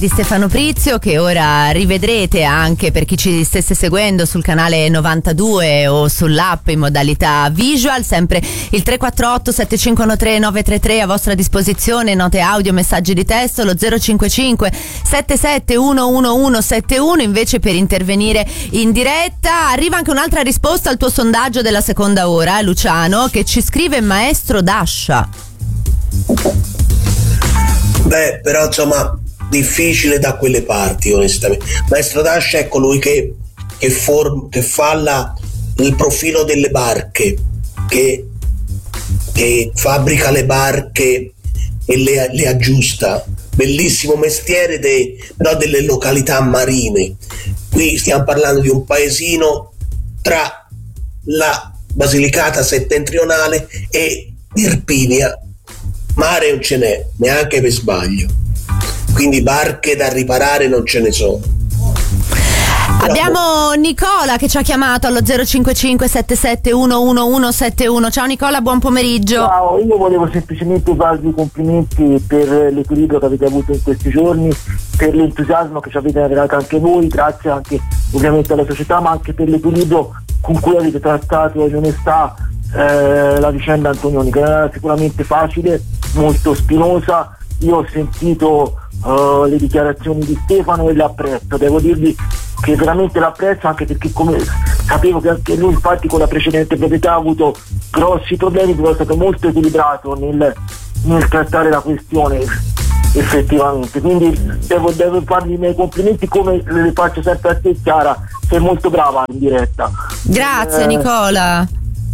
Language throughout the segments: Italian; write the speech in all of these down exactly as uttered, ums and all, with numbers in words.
di Stefano Prizio, che ora rivedrete anche per chi ci stesse seguendo sul canale novantadue o sull'app in modalità visual. Sempre il tre quattro otto sette cinque uno tre nove tre tre a vostra disposizione, note audio, messaggi di testo, lo zero cinque cinque sette sette uno uno uno sette uno invece per intervenire in diretta. Arriva anche un'altra risposta al tuo sondaggio della seconda ora, eh, Luciano, che ci scrive Maestro Dascia. Beh, però insomma difficile da quelle parti, onestamente. Maestro Dascia è colui che che, form, che fa la, il profilo delle barche, che, che fabbrica le barche e le, le aggiusta. Bellissimo mestiere, de, però delle località marine. Qui stiamo parlando di un paesino tra la Basilicata settentrionale e Irpinia. Mare non ce n'è, neanche per sbaglio. Quindi barche da riparare non ce ne sono. Abbiamo Nicola che ci ha chiamato allo zero cinque cinque sette sette uno uno uno sette uno. Ciao Nicola, buon pomeriggio. Ciao, io volevo semplicemente farvi i complimenti per l'equilibrio che avete avuto in questi giorni, per l'entusiasmo che ci avete regalato anche voi, grazie anche ovviamente alla società, ma anche per l'equilibrio con cui avete trattato in onestà eh, la vicenda Antonioni, che non era sicuramente facile, molto spinosa. Io ho sentito uh, le dichiarazioni di Stefano e l'apprezzo, devo dirvi che veramente l'apprezzo, anche perché come sapevo che anche lui infatti con la precedente proprietà ha avuto grossi problemi, però è stato molto equilibrato nel, nel trattare la questione effettivamente, quindi devo, devo fargli i miei complimenti, come le faccio sempre a te Chiara, sei molto brava in diretta. Grazie eh, Nicola.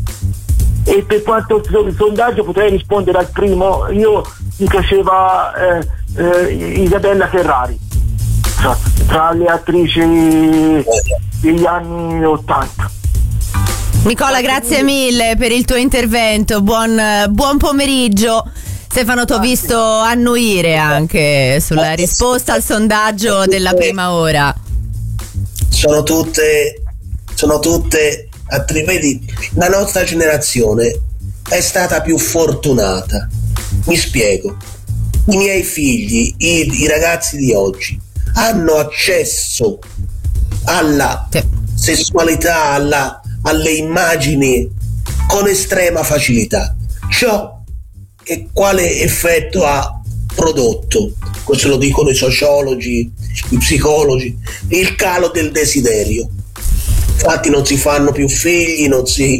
E per quanto il sondaggio potrei rispondere al primo. Io mi piaceva eh, eh, Isabella Ferrari tra, tra le attrici degli anni ottanta. Nicola, grazie mille per il tuo intervento, buon, buon pomeriggio. Stefano, ti ho visto annuire anche sulla risposta al sondaggio della prima ora. Sono tutte sono tutte attrici. Vedi, la nostra generazione è stata più fortunata. Mi spiego. I miei figli, i, i ragazzi di oggi, hanno accesso alla sì. sessualità, alla, alle immagini con estrema facilità. Ciò che quale effetto ha prodotto? Questo lo dicono i sociologi, i psicologi, il calo del desiderio. Infatti non si fanno più figli, non si...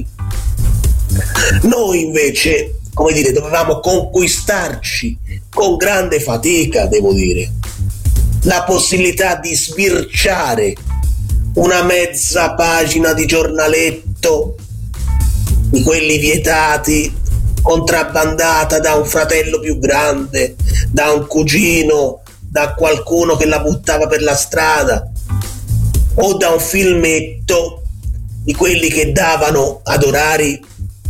Noi invece, come dire, dovevamo conquistarci con grande fatica, devo dire, la possibilità di sbirciare una mezza pagina di giornaletto, di quelli vietati, contrabbandata da un fratello più grande, da un cugino, da qualcuno che la buttava per la strada, o da un filmetto di quelli che davano ad orari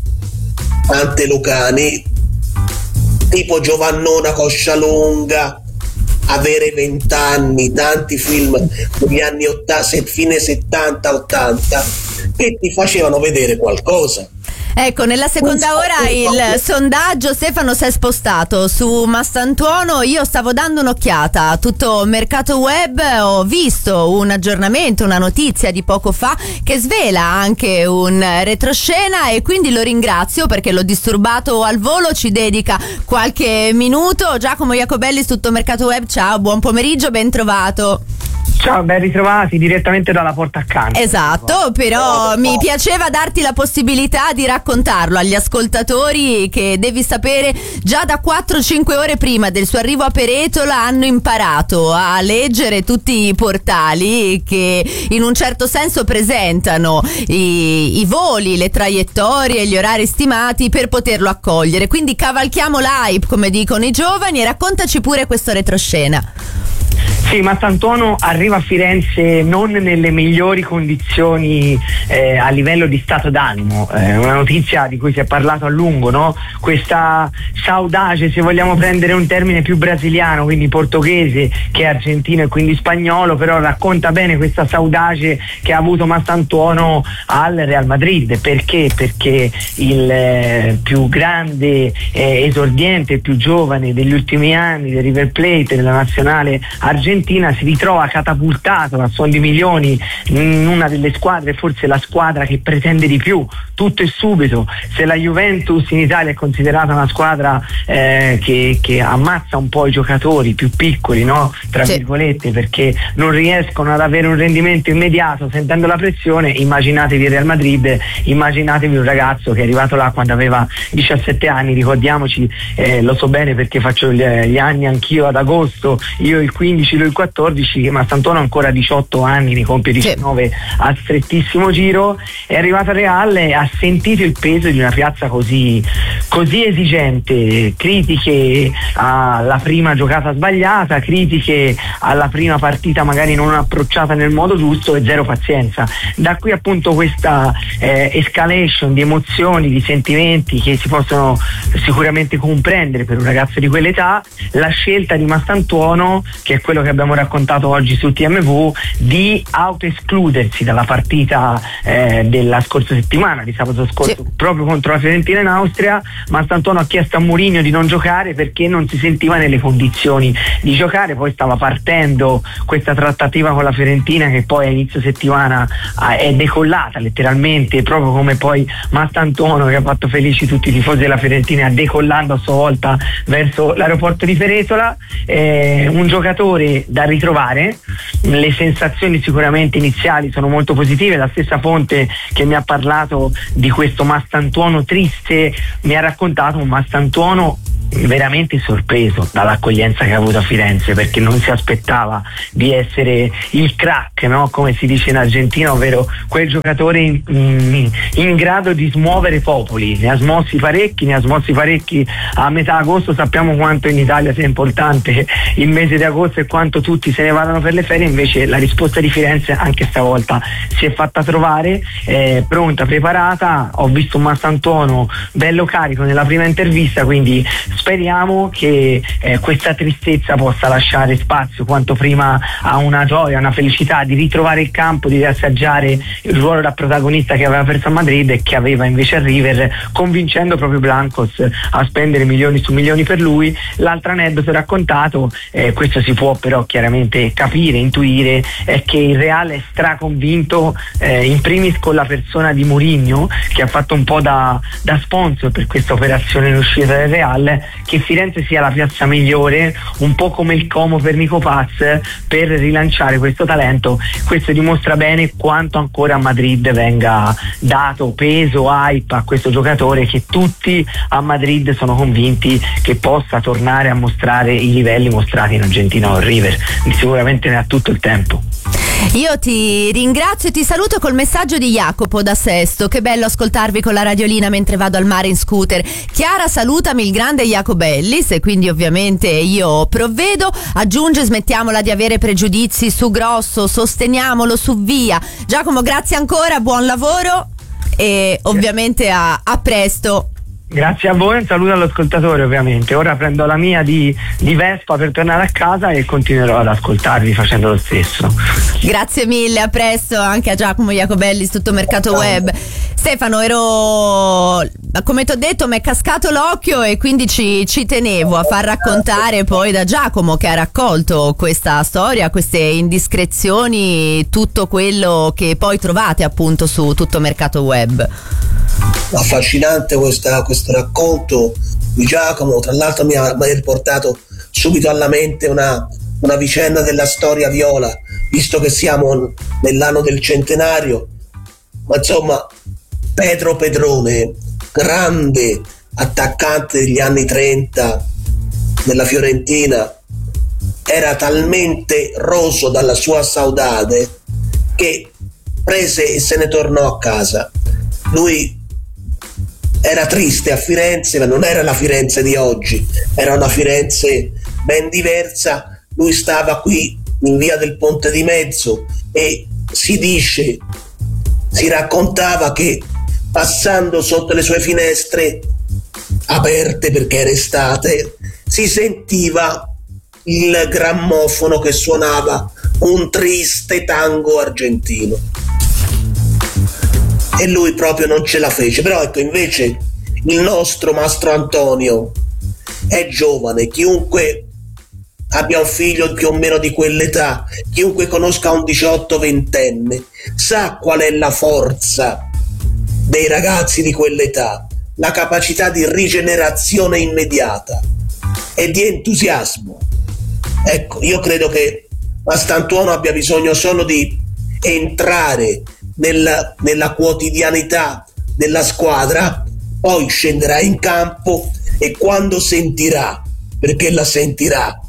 antelocani, tipo Giovannona Coscialunga, Avere vent'anni, tanti film degli anni ottanta, fine settanta ottanta, che ti facevano vedere qualcosa. Ecco, nella seconda ora il sondaggio, Stefano, si è spostato su Mastantuono. Io stavo dando un'occhiata a tutto mercato web, ho visto un aggiornamento, una notizia di poco fa che svela anche un retroscena, e quindi lo ringrazio perché l'ho disturbato al volo, ci dedica qualche minuto. Giacomo Iacobelli su tutto mercato web, ciao, buon pomeriggio, ben trovato. Ciao, ben ritrovati direttamente dalla porta accanto. Esatto, però oh, mi oh. piaceva darti la possibilità di raccontarlo agli ascoltatori, che devi sapere già da quattro cinque ore prima del suo arrivo a Peretola hanno imparato a leggere tutti i portali che in un certo senso presentano i, i voli, le traiettorie, gli orari stimati per poterlo accogliere. Quindi cavalchiamo l'hype, come dicono i giovani, e raccontaci pure questo retroscena. Sì, Mastantuono arriva a Firenze non nelle migliori condizioni eh, a livello di stato d'animo, eh, una notizia di cui si è parlato a lungo, no? Questa saudade, se vogliamo prendere un termine più brasiliano, quindi portoghese che argentino e quindi spagnolo, però racconta bene questa saudade che ha avuto Mastantuono al Real Madrid. Perché? Perché il eh, più grande eh, esordiente, il più giovane degli ultimi anni del River Plate, della nazionale argentina, Fiorentina si ritrova catapultato a suon di milioni in una delle squadre, forse la squadra che pretende di più, tutto e subito. Se la Juventus in Italia è considerata una squadra eh, che, che ammazza un po' i giocatori più piccoli, no? Tra sì. virgolette, perché non riescono ad avere un rendimento immediato sentendo la pressione, immaginatevi il Real Madrid, immaginatevi un ragazzo che è arrivato là quando aveva diciassette anni, ricordiamoci, eh, lo so bene perché faccio gli, gli anni anch'io ad agosto, io il quindici, lui il quattordici, ma Sant'Antonio ancora diciotto anni, ne compie diciannove sì. a strettissimo giro, è arrivato al Real e ha sentito il peso di una piazza così, così esigente, critiche alla prima giocata sbagliata, critiche alla prima partita magari non approcciata nel modo giusto e zero pazienza. Da qui appunto questa eh, escalation di emozioni, di sentimenti che si possono sicuramente comprendere per un ragazzo di quell'età, la scelta di Mastantuono, che è quello che abbiamo raccontato oggi su T M V, di autoescludersi dalla partita eh, della scorsa settimana, di sabato scorso, sì. proprio contro la Fiorentina in Austria. Mastantuono ha chiesto a Mourinho di non giocare perché non si sentiva nelle condizioni di giocare, poi stava partendo questa trattativa con la Fiorentina che poi a inizio settimana è decollata letteralmente, proprio come poi Mastantuono, che ha fatto felici tutti i tifosi della Fiorentina decollando a sua volta verso l'aeroporto di Feretola. Eh, un giocatore da ritrovare, le sensazioni sicuramente iniziali sono molto positive. La stessa fonte che mi ha parlato di questo Mastantuono triste mi ha raccontato un Mastantuono veramente sorpreso dall'accoglienza che ha avuto a Firenze, perché non si aspettava di essere il crack, no? Come si dice in Argentina, ovvero quel giocatore in, in, in grado di smuovere popoli. Ne ha smossi parecchi, ne ha smossi parecchi a metà agosto. Sappiamo quanto in Italia sia importante il mese di agosto e quanto tutti se ne vadano per le ferie. Invece la risposta di Firenze anche stavolta si è fatta trovare, eh, pronta, preparata. Ho visto un Mastantuono bello carico nella prima intervista, quindi speriamo che eh, questa tristezza possa lasciare spazio quanto prima a una gioia, una felicità di ritrovare il campo, di riassaggiare il ruolo da protagonista che aveva perso a Madrid e che aveva invece a River, convincendo proprio Blancos a spendere milioni su milioni per lui. L'altro aneddoto raccontato, eh, questo si può però chiaramente capire, intuire, è che il Real è straconvinto, eh, in primis con la persona di Mourinho, che ha fatto un po' da, da sponsor per questa operazione in uscita del Real, che Firenze sia la piazza migliore, un po' come il Como per Nico Paz, per rilanciare questo talento. Questo dimostra bene quanto ancora a Madrid venga dato peso, hype a questo giocatore, che tutti a Madrid sono convinti che possa tornare a mostrare i livelli mostrati in Argentina o River. Sicuramente ne ha tutto il tempo. Io ti ringrazio e ti saluto col messaggio di Jacopo da Sesto. Che bello ascoltarvi con la radiolina mentre vado al mare in scooter. Chiara, salutami il grande Jacobellis, e quindi ovviamente io provvedo. Aggiunge: smettiamola di avere pregiudizi su Grosso, sosteniamolo su Via. Giacomo, grazie ancora, buon lavoro e ovviamente a, a presto. Grazie a voi, un saluto all'ascoltatore ovviamente. Ora prendo la mia di, di Vespa per tornare a casa e continuerò ad ascoltarvi facendo lo stesso. Grazie mille, a presto anche a Giacomo Jacobellis, Tutto Mercato Web. Stefano, ero, come ti ho detto, mi è cascato l'occhio e quindi ci, ci tenevo a far raccontare poi da Giacomo, che ha raccolto questa storia, queste indiscrezioni, tutto quello che poi trovate appunto su Tutto Mercato Web. Affascinante questa, questo racconto di Giacomo. Tra l'altro mi ha, mi ha riportato subito alla mente una, una vicenda della storia viola, visto che siamo nell'anno del centenario. Ma insomma, Pedro Pedrone, grande attaccante degli anni trenta della Fiorentina, era talmente roso dalla sua saudade che prese e se ne tornò a casa. Lui era triste a Firenze, ma non era la Firenze di oggi, era una Firenze ben diversa. Lui stava qui in via del Ponte di Mezzo e si dice, si raccontava che passando sotto le sue finestre aperte perché era estate, si sentiva il grammofono che suonava un triste tango argentino. E lui proprio non ce la fece. Però ecco, invece il nostro Mastro Antonio è giovane. Chiunque abbia un figlio più o meno di quell'età, chiunque conosca un diciotto ventenne sa qual è la forza dei ragazzi di quell'età, la capacità di rigenerazione immediata e di entusiasmo. Ecco, io credo che Mastantuono abbia bisogno solo di entrare nella, nella quotidianità della squadra, poi scenderà in campo e quando sentirà, perché la sentirà,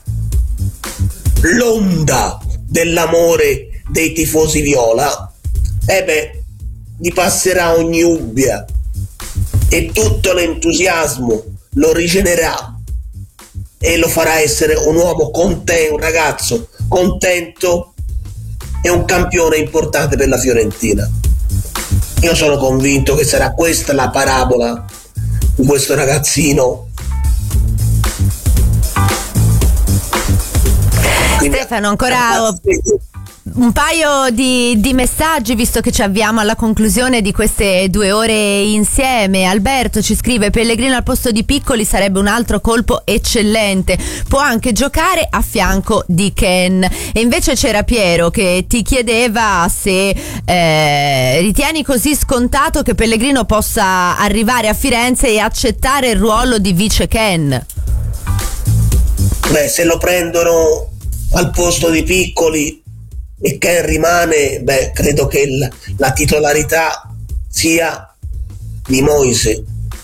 l'onda dell'amore dei tifosi viola, e beh, gli passerà ogni ubbia e tutto l'entusiasmo lo rigenererà e lo farà essere un uomo contento, un ragazzo contento e un campione importante per la Fiorentina. Io sono convinto che sarà questa la parabola di questo ragazzino. Quindi, Stefano, ancora un paio di, di messaggi, visto che ci avviamo alla conclusione di queste due ore insieme. Alberto ci scrive: Pellegrino al posto di Piccoli sarebbe un altro colpo eccellente, può anche giocare a fianco di Ken. E invece c'era Piero che ti chiedeva se eh, ritieni così scontato che Pellegrino possa arrivare a Firenze e accettare il ruolo di vice Ken. Beh, se lo prendono al posto di Piccoli e Ken rimane, beh, credo che il, la titolarità sia di Moise.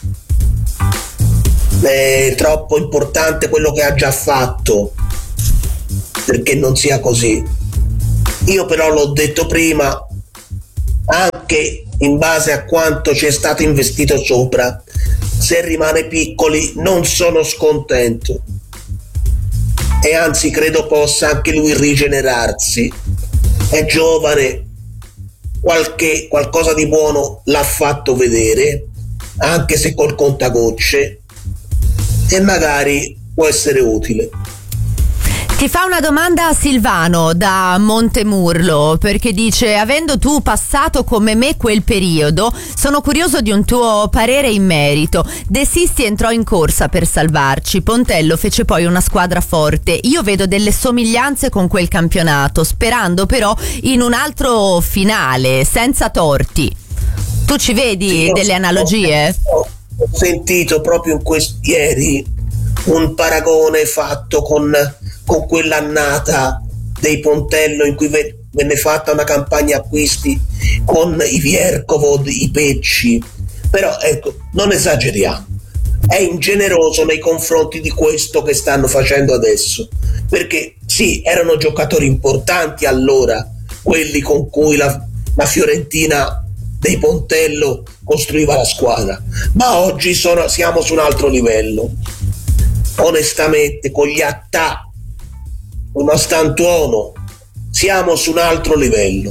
È troppo importante quello che ha già fatto perché non sia così. Io però l'ho detto prima, anche in base a quanto ci è stato investito sopra, se rimane Piccoli non sono scontento e anzi credo possa anche lui rigenerarsi. È giovane, qualche, qualcosa di buono l'ha fatto vedere, anche se col contagocce, e magari può essere utile. Ti fa una domanda Silvano da Montemurlo, perché dice: avendo tu passato come me quel periodo, sono curioso di un tuo parere in merito. De Sisti entrò in corsa per salvarci, Pontello fece poi una squadra forte. Io vedo delle somiglianze con quel campionato, sperando però in un altro finale, senza torti. Tu ci vedi sì, delle ho, analogie? Ho, ho sentito proprio in quest- ieri un paragone fatto con con quell'annata dei Pontello in cui venne fatta una campagna acquisti con i Vierkovod, i Pecci, però ecco, non esageriamo, è ingeneroso nei confronti di questo che stanno facendo adesso, perché sì, erano giocatori importanti allora, quelli con cui la, la Fiorentina dei Pontello costruiva la squadra, ma oggi sono, siamo su un altro livello, onestamente, con gli attacchi, con Mastantuono siamo su un altro livello.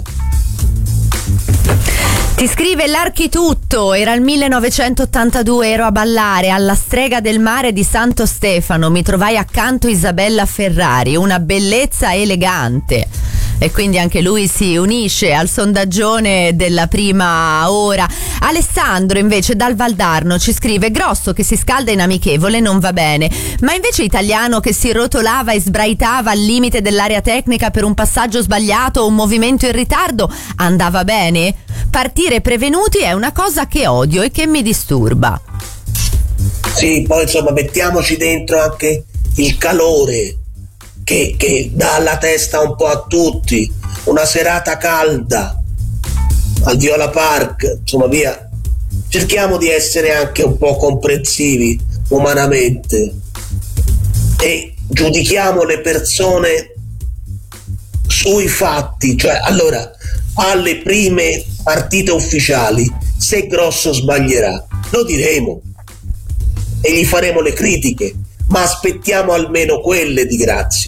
Ti scrive l'Architutto: era il millenovecentottantadue, ero a ballare alla strega del mare di Santo Stefano, mi trovai accanto Isabella Ferrari, una bellezza elegante. E quindi anche lui si unisce al sondaggione della prima ora. Alessandro invece dal Valdarno ci scrive: Grosso che si scalda in amichevole non va bene, ma invece Italiano che si rotolava e sbraitava al limite dell'area tecnica per un passaggio sbagliato o un movimento in ritardo andava bene? Partire prevenuti è una cosa che odio e che mi disturba. Sì, poi insomma mettiamoci dentro anche il calore che, che dà alla testa un po' a tutti, una serata calda al Viola Park, insomma via, cerchiamo di essere anche un po' comprensivi umanamente e giudichiamo le persone sui fatti, cioè allora alle prime partite ufficiali se Grosso sbaglierà lo diremo e gli faremo le critiche, ma aspettiamo almeno quelle di grazia.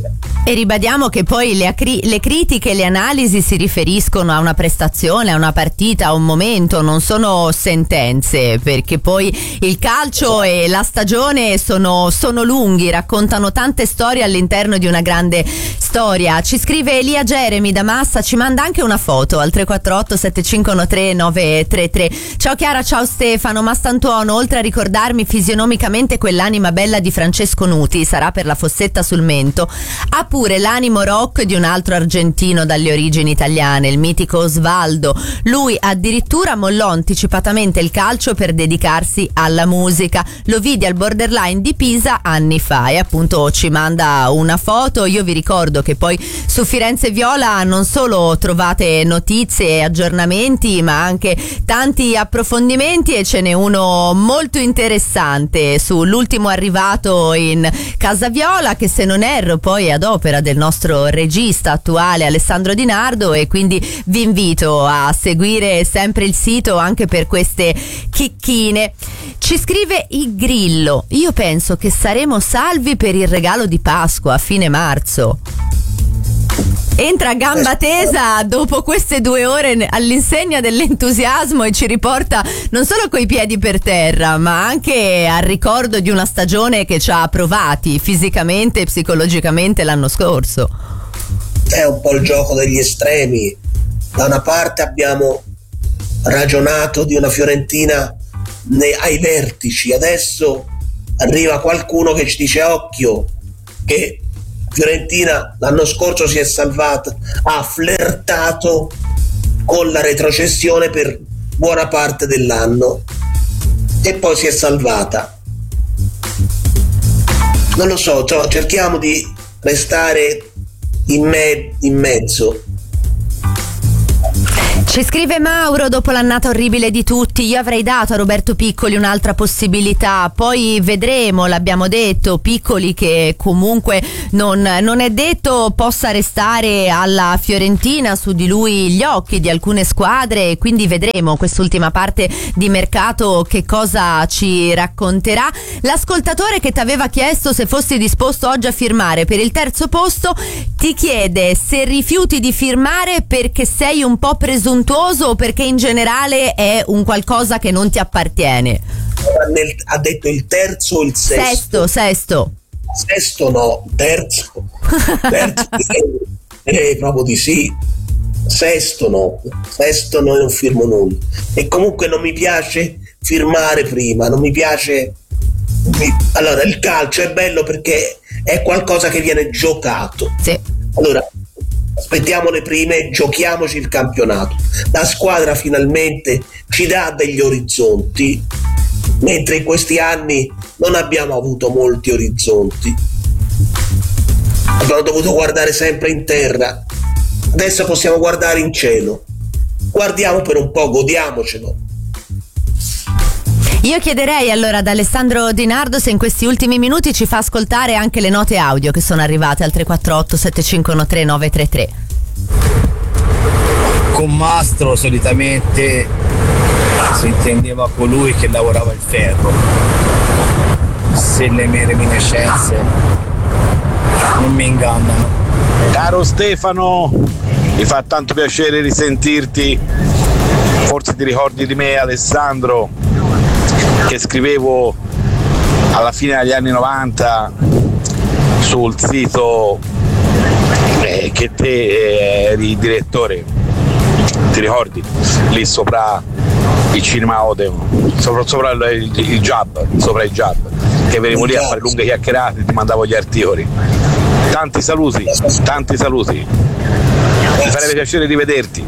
E ribadiamo che poi le, acri- le critiche e le analisi si riferiscono a una prestazione, a una partita, a un momento, non sono sentenze, perché poi il calcio e la stagione sono, sono lunghi, raccontano tante storie all'interno di una grande storia. Ci scrive Elia Jeremy da Massa, ci manda anche una foto al tre quattro otto sette cinque uno tre nove tre tre. Ciao Chiara, ciao Stefano. Mastantuono, oltre a ricordarmi fisionomicamente quell'anima bella di Francesco Nuti, sarà per la fossetta sul mento, ha pure l'animo rock di un altro argentino dalle origini italiane, il mitico Osvaldo. Lui addirittura mollò anticipatamente il calcio per dedicarsi alla musica. Lo vidi al Borderline di Pisa anni fa e appunto ci manda una foto. Io vi ricordo che poi su Firenze Viola non solo trovate notizie e aggiornamenti, ma anche tanti approfondimenti, e ce n'è uno molto interessante sull'ultimo arrivato in Casa Viola, che se non erro poi è ad opera del nostro regista attuale Alessandro Di Nardo, e quindi vi invito a seguire sempre il sito anche per queste chicchine. Ci scrive il Grillo: io penso che saremo salvi per il regalo di Pasqua a fine marzo. Entra a gamba tesa dopo queste due ore all'insegna dell'entusiasmo e ci riporta non solo coi piedi per terra, ma anche al ricordo di una stagione che ci ha provati fisicamente e psicologicamente l'anno scorso. È un po' il gioco degli estremi. Da una parte abbiamo ragionato di una Fiorentina ai vertici, adesso arriva qualcuno che ci dice occhio che Fiorentina l'anno scorso si è salvata, ha flirtato con la retrocessione per buona parte dell'anno e poi si è salvata. Non lo so, cioè, cerchiamo di restare in, me- in mezzo. Ci scrive Mauro: dopo l'annata orribile di tutti, io avrei dato a Roberto Piccoli un'altra possibilità, poi vedremo, l'abbiamo detto, Piccoli che comunque non, non è detto possa restare alla Fiorentina, su di lui gli occhi di alcune squadre, quindi vedremo quest'ultima parte di mercato che cosa ci racconterà. L'ascoltatore che ti aveva chiesto se fossi disposto oggi a firmare per il terzo posto ti chiede se rifiuti di firmare perché sei un po' presuntuoso o perché in generale è un qualcosa che non ti appartiene. Nel, ha detto il terzo o il sesto? Sesto, sesto. Sesto no, terzo. Terzo eh, proprio di sì. Sesto no, sesto no, non firmo nulla. E comunque non mi piace firmare prima, non mi piace. Allora, il calcio è bello perché è qualcosa che viene giocato. Sì. Allora, aspettiamo le prime, giochiamoci il campionato. La squadra finalmente ci dà degli orizzonti, mentre in questi anni non abbiamo avuto molti orizzonti. Abbiamo dovuto guardare sempre in terra. Adesso possiamo guardare in cielo. Guardiamo per un po', godiamocelo. Io chiederei allora ad Alessandro Di Nardo se in questi ultimi minuti ci fa ascoltare anche le note audio che sono arrivate al tre quattro otto sette cinque uno tre nove tre tre. Con Mastro solitamente si intendeva colui che lavorava il ferro. Se le mie reminiscenze non mi ingannano. Caro Stefano, mi fa tanto piacere risentirti. Forse ti ricordi di me, Alessandro, che scrivevo alla fine degli anni novanta sul sito eh, che te eh, eri direttore, ti ricordi? Lì sopra il cinema Odeon, sopra, sopra il, il, il Jab, sopra il Jab, che venivo lì a fare lunghe chiacchierate e ti mandavo gli articoli. Tanti saluti, tanti saluti, mi farebbe piacere rivederti.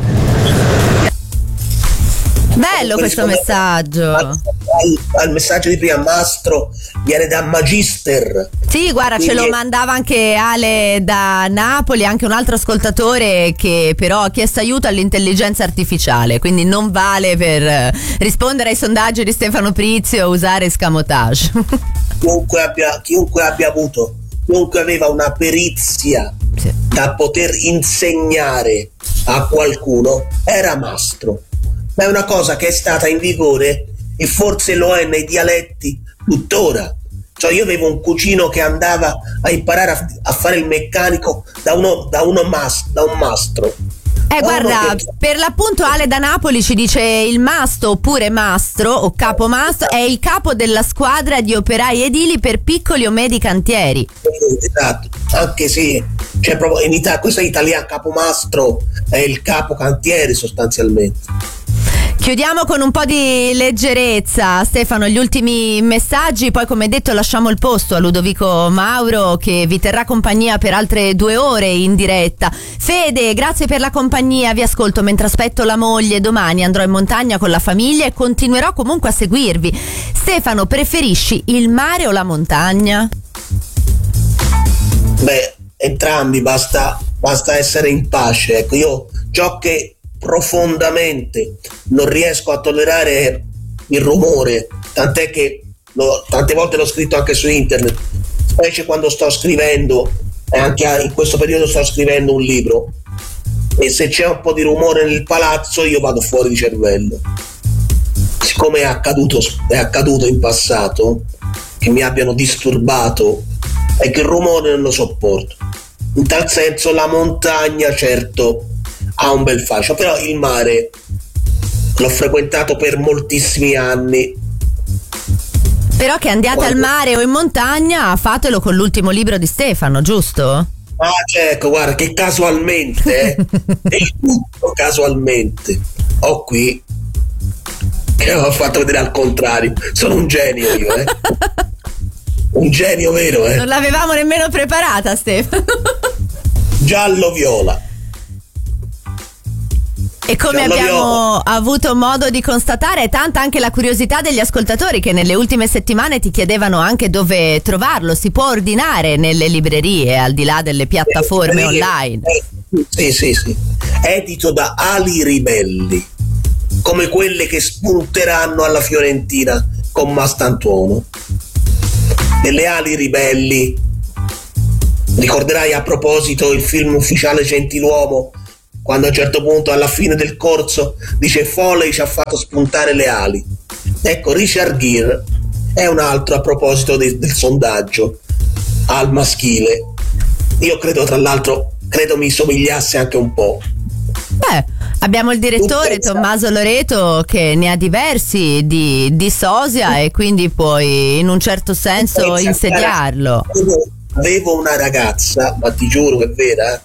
Bello questo messaggio. Al, al messaggio di prima, Mastro viene da Magister. Sì, guarda, Quindi ce lo mandava anche Ale da Napoli, anche un altro ascoltatore che però ha chiesto aiuto all'intelligenza artificiale, quindi non vale per rispondere ai sondaggi di Stefano Prizio o usare escamotage. Chiunque abbia, chiunque abbia avuto, chiunque aveva una perizia sì. da poter insegnare a qualcuno era Mastro. Ma è una cosa che è stata in vigore e forse lo è nei dialetti tuttora. Cioè io avevo un cugino che andava a imparare a, a fare il meccanico da uno, da uno mas, da un mastro. Eh guarda, che... per l'appunto Ale da Napoli ci dice il masto oppure mastro o capomastro è il capo della squadra di operai edili per piccoli o medi cantieri. Esatto, anche se c'è proprio in Italia, questo è italiano, capomastro è il capo cantieri sostanzialmente. Chiudiamo con un po' di leggerezza, Stefano, gli ultimi messaggi, poi come detto lasciamo il posto a Ludovico Mauro che vi terrà compagnia per altre due ore in diretta. Fede, grazie per la compagnia, vi ascolto mentre aspetto la moglie, domani andrò in montagna con la famiglia e continuerò comunque a seguirvi. Stefano, preferisci il mare o la montagna? Beh, entrambi, basta, basta essere in pace, ecco, io ciò che profondamente non riesco a tollerare il rumore, tant'è che lo, tante volte l'ho scritto anche su internet, specie quando sto scrivendo, e anche in questo periodo sto scrivendo un libro, e se c'è un po' di rumore nel palazzo io vado fuori di cervello. Siccome è accaduto, è accaduto in passato che mi abbiano disturbato e che il rumore non lo sopporto, in tal senso la montagna certo ha un bel fascio, però il mare l'ho frequentato per moltissimi anni. Però che andiate Quando... al mare o in montagna, fatelo con l'ultimo libro di Stefano, giusto? Ah, certo, guarda che casualmente, eh, tutto casualmente, ho qui, che ho fatto vedere al contrario, sono un genio io, eh. Un genio vero, eh. Non l'avevamo nemmeno preparata, Stefano. Giallo-viola. E come abbiamo avuto modo di constatare è tanta anche la curiosità degli ascoltatori che nelle ultime settimane ti chiedevano anche dove trovarlo. Si può ordinare nelle librerie al di là delle piattaforme online? Sì, sì, sì. Edito da Ali Ribelli, come quelle che spunteranno alla Fiorentina con Mastantuono. Delle Ali Ribelli, ricorderai a proposito il film Ufficiale Gentiluomo, quando a un certo punto alla fine del corso dice Foley ci ha fatto spuntare le ali. Ecco, Richard Gere è un altro a proposito de- del sondaggio al maschile. Io credo, tra l'altro, credo mi somigliasse anche un po'. Beh, abbiamo il direttore Tommaso Loreto che ne ha diversi di, di sosia e quindi puoi in un certo senso insediarlo. Avevo una ragazza, ma ti giuro che è vera,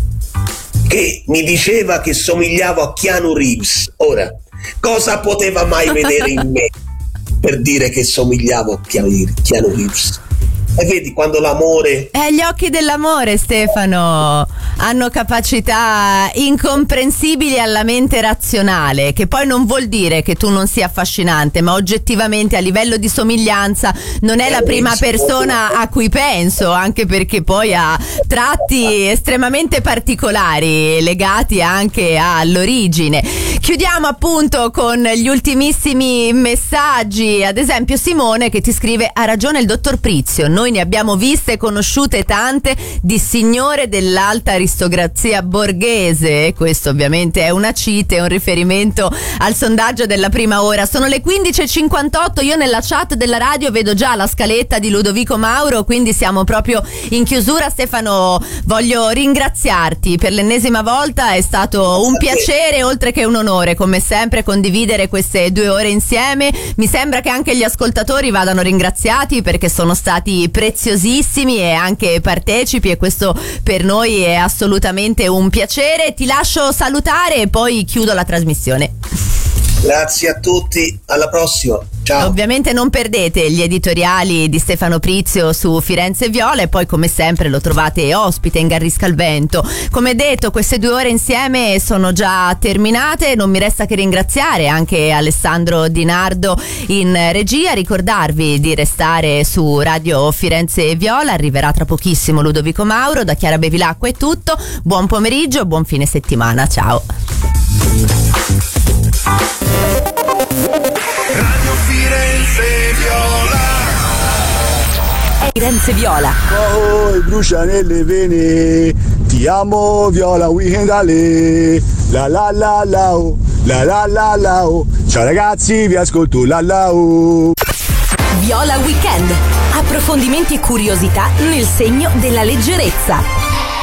che mi diceva che somigliavo a Keanu Reeves. Ora, cosa poteva mai vedere in me per dire che somigliavo a Keanu Reeves? E vedi quando l'amore... Eh, gli occhi dell'amore, Stefano, hanno capacità incomprensibili alla mente razionale, che poi non vuol dire che tu non sia affascinante, ma oggettivamente a livello di somiglianza non è la prima persona a cui penso, anche perché poi ha tratti estremamente particolari legati anche all'origine. Chiudiamo appunto con gli ultimissimi messaggi, ad esempio Simone che ti scrive: ha ragione il dottor Prizio, noi ne abbiamo viste e conosciute tante di signore dell'alta aristocrazia borghese. Questo ovviamente è una cita, è un riferimento al sondaggio della prima ora. Sono le quindici e cinquantotto, io nella chat della radio vedo già la scaletta di Ludovico Mauro, quindi siamo proprio in chiusura. Stefano, voglio ringraziarti per l'ennesima volta, è stato un piacere oltre che un onore come sempre condividere queste due ore insieme. Mi sembra che anche gli ascoltatori vadano ringraziati perché sono stati preziosissimi e anche partecipi, e questo per noi è assolutamente un piacere. Ti lascio salutare e poi chiudo la trasmissione. Grazie a tutti, alla prossima. Ciao. Ovviamente non perdete gli editoriali di Stefano Prizio su Firenze Viola e poi come sempre lo trovate ospite in Garrisca al Vento. Come detto, queste due ore insieme sono già terminate, non mi resta che ringraziare anche Alessandro Di Nardo in regia, ricordarvi di restare su Radio Firenze Viola, arriverà tra pochissimo Ludovico Mauro. Da Chiara Bevilacqua è tutto, buon pomeriggio, buon fine settimana, ciao. Radio Firenze Viola. Firenze Viola. Oh, brucia nelle vene. Ti amo Viola, weekend ale. La la la la oh, la la la la oh. Ciao ragazzi, vi ascolto la la oh. Viola Weekend approfondimenti e curiosità nel segno della leggerezza.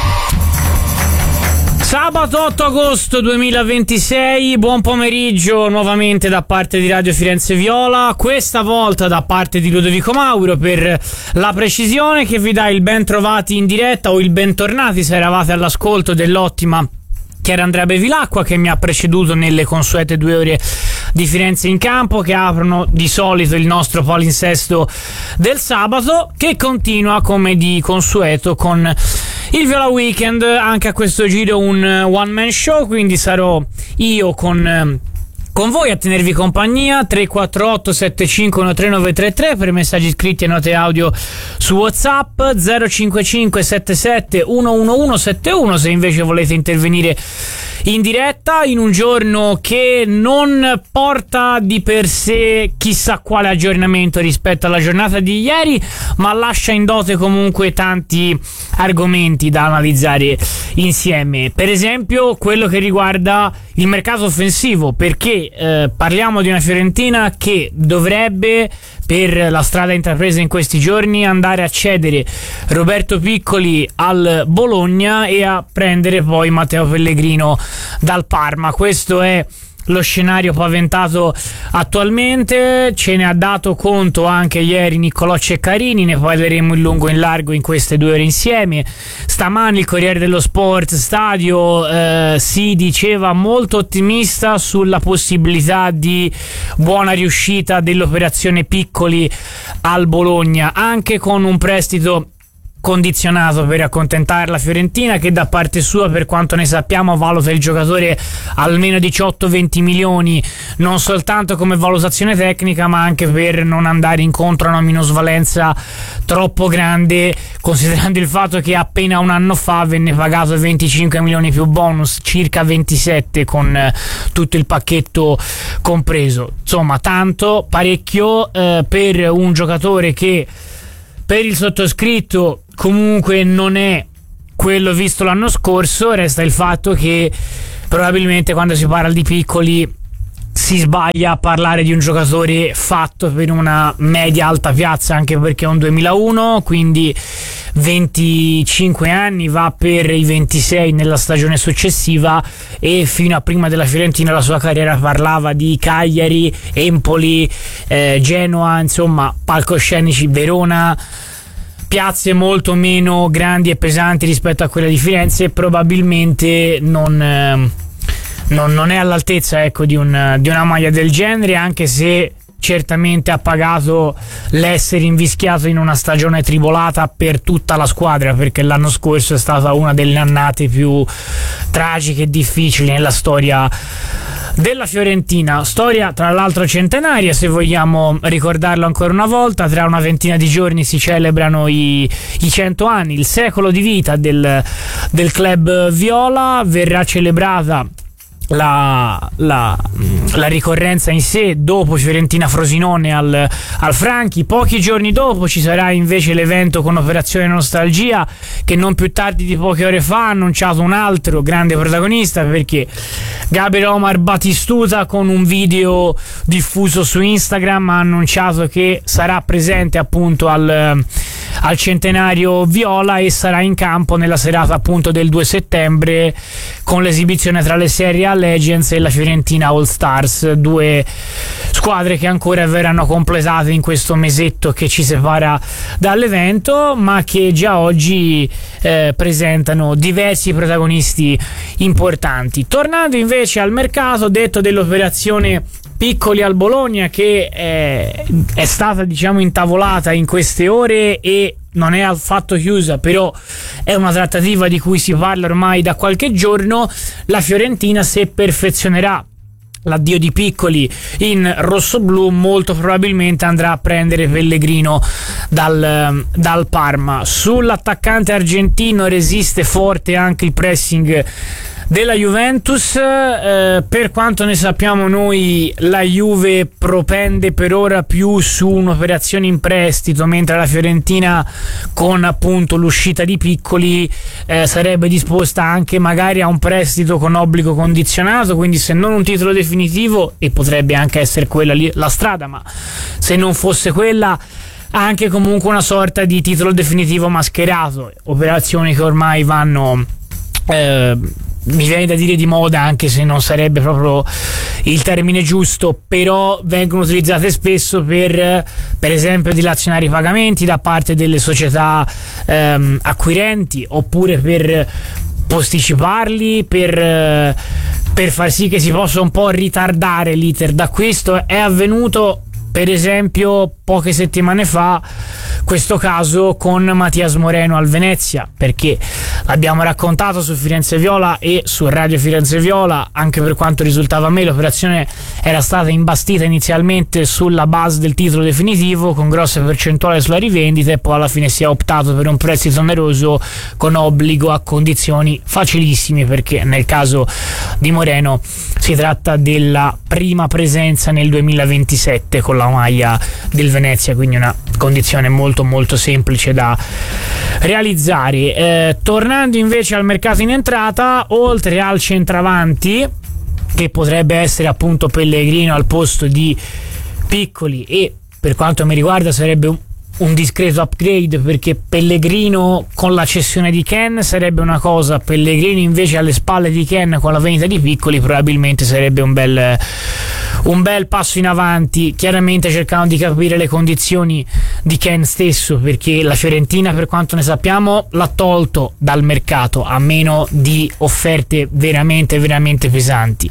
Sabato otto agosto duemilaventisei, buon pomeriggio nuovamente da parte di Radio Firenze Viola, questa volta da parte di Ludovico Mauro per la precisione, che vi dà il ben trovati in diretta o il bentornati se eravate all'ascolto dell'ottima Chiara Andrea Bevilacqua, che mi ha preceduto nelle consuete due ore di Firenze in campo, che aprono di solito il nostro palinsesto del sabato, che continua come di consueto con il Viola Weekend. Anche a questo giro un one man show, quindi sarò io con con voi a tenervi compagnia. Tre quattro otto sette cinque uno tre nove tre tre per messaggi scritti e note audio su WhatsApp, zero cinque cinque sette sette uno uno uno sette uno se invece volete intervenire in diretta, in un giorno che non porta di per sé chissà quale aggiornamento rispetto alla giornata di ieri, ma lascia in dote comunque tanti argomenti da analizzare insieme. Per esempio quello che riguarda il mercato offensivo, perché eh, parliamo di una Fiorentina che dovrebbe, per la strada intrapresa in questi giorni, andare a cedere Roberto Piccoli al Bologna e a prendere poi Matteo Pellegrino dal Parma. Questo è lo scenario paventato attualmente. Ce ne ha dato conto anche ieri Niccolò Ceccarini, ne parleremo in lungo e in largo in queste due ore insieme. Stamani il Corriere dello Sport Stadio eh, si diceva molto ottimista sulla possibilità di buona riuscita dell'operazione Piccoli al Bologna, anche con un prestito condizionato per accontentare la Fiorentina, che da parte sua, per quanto ne sappiamo, valuta il giocatore almeno diciotto venti milioni, non soltanto come valutazione tecnica ma anche per non andare incontro a una minusvalenza troppo grande, considerando il fatto che appena un anno fa venne pagato venticinque milioni più bonus, circa ventisette con eh, tutto il pacchetto compreso. Insomma, tanto, parecchio eh, per un giocatore che per il sottoscritto comunque non è quello visto l'anno scorso. Resta il fatto che probabilmente quando si parla di Piccoli si sbaglia a parlare di un giocatore fatto per una media alta piazza, anche perché è un duemilauno, quindi venticinque anni, va per i ventisei nella stagione successiva, e fino a prima della Fiorentina la sua carriera parlava di Cagliari, Empoli, eh, Genoa, insomma palcoscenici, Verona, piazze molto meno grandi e pesanti rispetto a quella di Firenze. Probabilmente non, eh, non, non è all'altezza, ecco, di, un, di una maglia del genere, anche se certamente ha pagato l'essere invischiato in una stagione tribolata per tutta la squadra, perché l'anno scorso è stata una delle annate più tragiche e difficili nella storia della Fiorentina, storia tra l'altro centenaria, se vogliamo ricordarlo ancora una volta. Tra una ventina di giorni si celebrano i, i cento anni, il secolo di vita del, del club viola. Verrà celebrata La, la, la ricorrenza in sé dopo Fiorentina Frosinone al, al Franchi. Pochi giorni dopo ci sarà invece l'evento con Operazione Nostalgia, che non più tardi di poche ore fa ha annunciato un altro grande protagonista, perché Gabriel Omar Batistuta, con un video diffuso su Instagram, ha annunciato che sarà presente appunto al, al centenario viola e sarà in campo nella serata appunto del due settembre, con l'esibizione tra le Serie A Legends e la Fiorentina All Stars, due squadre che ancora verranno completate in questo mesetto che ci separa dall'evento, ma che già oggi eh, presentano diversi protagonisti importanti. Tornando invece al mercato, detto dell'operazione Piccoli al Bologna, che è, è stata diciamo intavolata in queste ore e non è affatto chiusa, però è una trattativa di cui si parla ormai da qualche giorno. La Fiorentina, se perfezionerà l'addio di Piccoli in rossoblu, molto probabilmente andrà a prendere Pellegrino dal, dal Parma. Sull'attaccante argentino resiste forte anche il pressing della Juventus. Eh, per quanto ne sappiamo noi, la Juve propende per ora più su un'operazione in prestito, mentre la Fiorentina, con appunto l'uscita di Piccoli, eh, sarebbe disposta anche magari a un prestito con obbligo condizionato, quindi se non un titolo definitivo, e potrebbe anche essere quella lì la strada, ma se non fosse quella, anche comunque una sorta di titolo definitivo mascherato, operazioni che ormai vanno eh, mi viene da dire di moda, anche se non sarebbe proprio il termine giusto, però vengono utilizzate spesso per per esempio dilazionare i pagamenti da parte delle società ehm, acquirenti, oppure per posticiparli, per, per far sì che si possa un po' ritardare l'iter d'acquisto. È avvenuto per esempio poche settimane fa questo caso con Mattias Moreno al Venezia, perché l'abbiamo raccontato su Firenze Viola e su Radio Firenze Viola. Anche per quanto risultava a me, l'operazione era stata imbastita inizialmente sulla base del titolo definitivo con grosse percentuali sulla rivendita, e poi alla fine si è optato per un prestito oneroso con obbligo a condizioni facilissime, perché nel caso di Moreno si tratta della prima presenza nel duemilaventisette con la maglia del Venezia, quindi una condizione molto molto semplice da realizzare. Eh, tornando invece al mercato in entrata, oltre al centravanti, che potrebbe essere appunto Pellegrino al posto di Piccoli, e per quanto mi riguarda sarebbe un un discreto upgrade, perché Pellegrino con la cessione di Ken sarebbe una cosa, Pellegrino invece alle spalle di Ken con la vendita di Piccoli probabilmente sarebbe un bel un bel passo in avanti, chiaramente cercando di capire le condizioni di Ken stesso, perché la Fiorentina, per quanto ne sappiamo, l'ha tolto dal mercato a meno di offerte veramente veramente pesanti.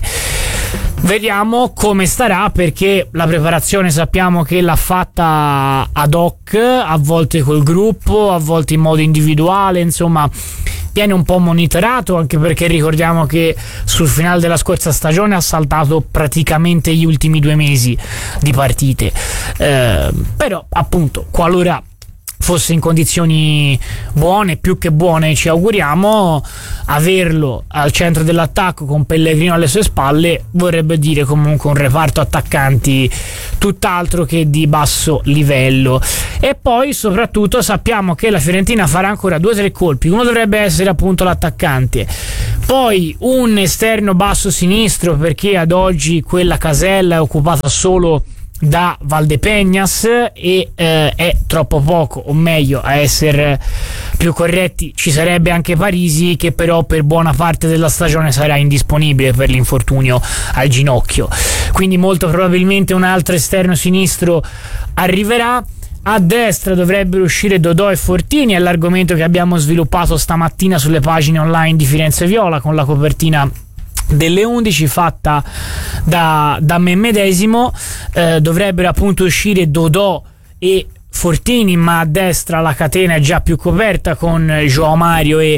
Vediamo come starà, perché la preparazione sappiamo che l'ha fatta ad hoc, a volte col gruppo, a volte in modo individuale, insomma viene un po' monitorato, anche perché ricordiamo che sul finale della scorsa stagione ha saltato praticamente gli ultimi due mesi di partite, eh, però appunto qualora fosse in condizioni buone, più che buone ci auguriamo, averlo al centro dell'attacco con Pellegrino alle sue spalle vorrebbe dire comunque un reparto attaccanti tutt'altro che di basso livello. E poi soprattutto sappiamo che la Fiorentina farà ancora due o tre colpi, uno dovrebbe essere appunto l'attaccante, poi un esterno basso sinistro, perché ad oggi quella casella è occupata solo da Valdepeñas e eh, è troppo poco, o meglio, a essere più corretti ci sarebbe anche Parisi, che però per buona parte della stagione sarà indisponibile per l'infortunio al ginocchio, quindi molto probabilmente un altro esterno sinistro arriverà. A destra dovrebbero uscire Dodò e Fortini, è l'argomento che abbiamo sviluppato stamattina sulle pagine online di Firenze Viola con la copertina delle undici fatta da, da me medesimo. Eh, dovrebbero appunto uscire Dodò e Fortini, ma a destra la catena è già più coperta con João Mario e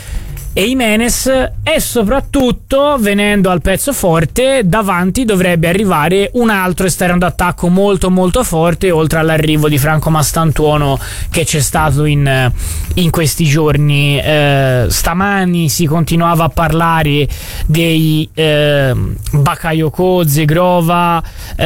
e Jimenez, e soprattutto, venendo al pezzo forte, davanti dovrebbe arrivare un altro esterno d'attacco molto molto forte, oltre all'arrivo di Franco Mastantuono che c'è stato in, in questi giorni. Eh, stamani si continuava a parlare dei eh, Bakayoko, Zegrova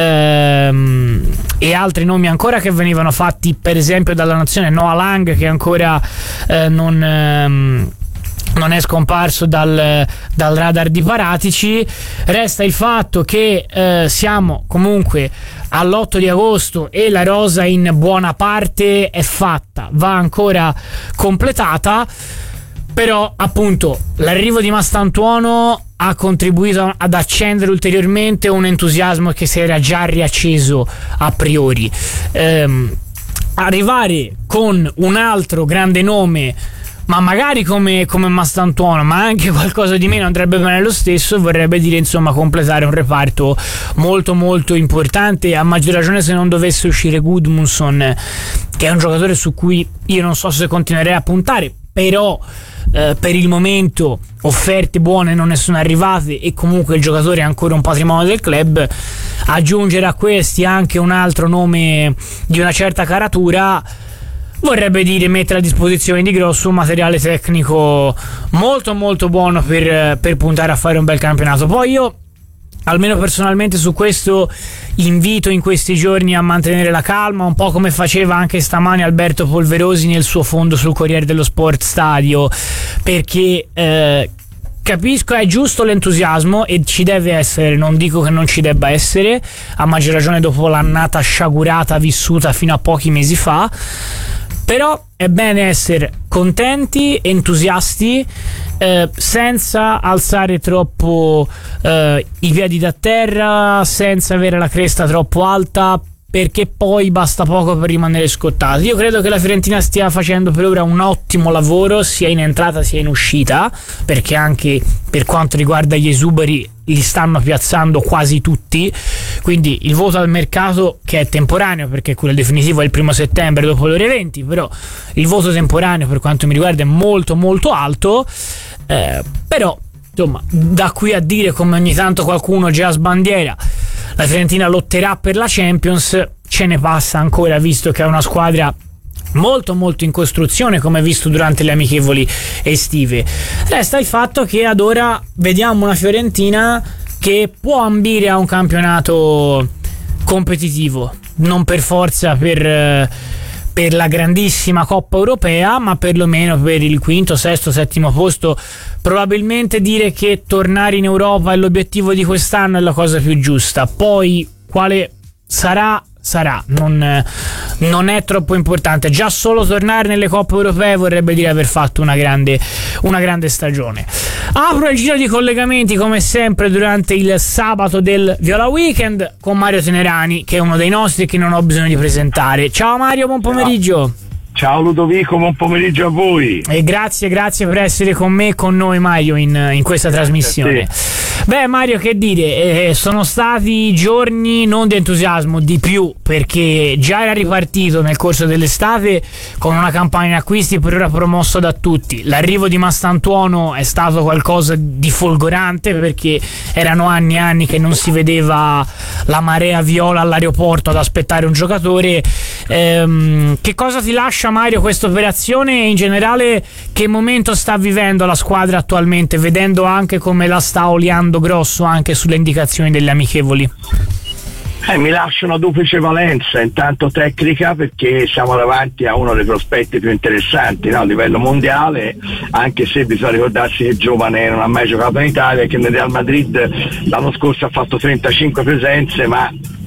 ehm, e altri nomi ancora che venivano fatti, per esempio dalla nazione Noah Lang, che ancora eh, non... Ehm, non è scomparso dal, dal radar di Paratici. Resta il fatto che eh, siamo comunque all'otto di agosto e la rosa in buona parte è fatta, va ancora completata, però appunto l'arrivo di Mastantuono ha contribuito ad accendere ulteriormente un entusiasmo che si era già riacceso a priori. Ehm, arrivare con un altro grande nome, ma magari come, come Mastantuono, ma anche qualcosa di meno andrebbe bene lo stesso, vorrebbe dire insomma completare un reparto molto molto importante, a maggior ragione se non dovesse uscire Gudmundsson, che è un giocatore su cui io non so se continuerei a puntare, però eh, per il momento offerte buone non ne sono arrivate e comunque il giocatore è ancora un patrimonio del club. Aggiungere a questi anche un altro nome di una certa caratura vorrebbe dire mettere a disposizione di Grosso un materiale tecnico molto molto buono per, per puntare a fare un bel campionato. Poi io, almeno personalmente, su questo invito in questi giorni a mantenere la calma, un po' come faceva anche stamani Alberto Polverosi nel suo fondo sul Corriere dello Sport Stadio, perché eh, capisco, è giusto l'entusiasmo e ci deve essere, non dico che non ci debba essere, a maggior ragione dopo l'annata sciagurata vissuta fino a pochi mesi fa, però è bene essere contenti, entusiasti, eh, senza alzare troppo eh, i piedi da terra, senza avere la cresta troppo alta, perché poi basta poco per rimanere scottati. Io credo che la Fiorentina stia facendo per ora un ottimo lavoro sia in entrata sia in uscita, perché anche per quanto riguarda gli esuberi li stanno piazzando quasi tutti, quindi il voto al mercato, che è temporaneo perché quello definitivo è il primo settembre dopo le ore venti, però il voto temporaneo per quanto mi riguarda è molto molto alto, eh, però insomma, da qui a dire, come ogni tanto qualcuno già sbandiera, la Fiorentina lotterà per la Champions, ce ne passa ancora, visto che è una squadra molto molto in costruzione, come visto durante le amichevoli estive. Resta il fatto che ad ora vediamo una Fiorentina che può ambire a un campionato competitivo, non per forza per per la grandissima Coppa Europea, ma perlomeno per il quinto, sesto, settimo posto. Probabilmente dire che tornare in Europa è l'obiettivo di quest'anno è la cosa più giusta, poi quale sarà sarà, non, non è troppo importante. Già solo tornare nelle coppe europee vorrebbe dire aver fatto una grande, una grande stagione. Apro il giro di collegamenti come sempre durante il sabato del Viola Weekend con Mario Tenerani, che è uno dei nostri che non ho bisogno di presentare. Ciao Mario, buon pomeriggio. Ciao Ludovico, buon pomeriggio a voi. E grazie, grazie per essere con me e con noi, Mario, in, in questa trasmissione. Beh Mario, che dire, eh, sono stati giorni non di entusiasmo, di più, perché già era ripartito nel corso dell'estate con una campagna acquisti per ora promossa da tutti. L'arrivo di Mastantuono è stato qualcosa di folgorante, perché erano anni e anni che non si vedeva la marea viola all'aeroporto ad aspettare un giocatore. Ehm, che cosa ti lascia, Mario, questa operazione, e in generale che momento sta vivendo la squadra attualmente, vedendo anche come la sta oliando grosso anche sulle indicazioni delle amichevoli? Eh, mi lascia una duplice valenza, intanto tecnica, perché siamo davanti a uno dei prospetti più interessanti, no? A livello mondiale, anche se bisogna ricordarsi che il giovane non ha mai giocato in Italia, che nel Real Madrid l'anno scorso ha fatto trentacinque presenze, ma